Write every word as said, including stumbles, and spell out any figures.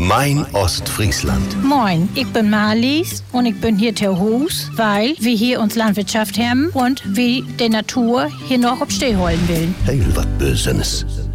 Mein Ostfriesland. Moin, ich bin Marlies und ich bin hier ter Hus, weil wir hier uns Landwirtschaft haben und wir die Natur hier noch auf Steh holen wollen. Heel wat Bösenes.